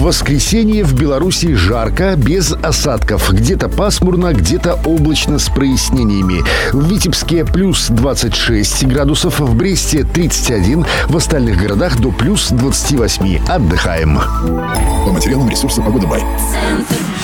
воскресенье в Беларуси жарко, без осадков. Где-то пасмурно, где-то облачно с прояснениями. В Витебске плюс 26 градусов, в Бресте 31, в остальных городах до плюс 28. Отдыхаем. По материалам ресурса «Погода Бай».